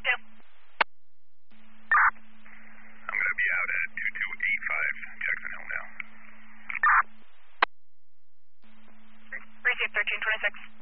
Talk to. I'm going to be out at 2285 Jackson Hill now. Receive 1326.